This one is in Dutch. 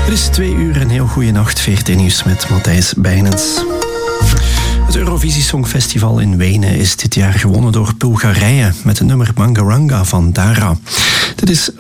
Het is 2 uur, een heel goede nacht. VRT Nieuws met Matthijs Bijnens. Het Eurovisie Songfestival in Wenen is dit jaar gewonnen door Bulgarije met het nummer Bangaranga van Dara. Dit is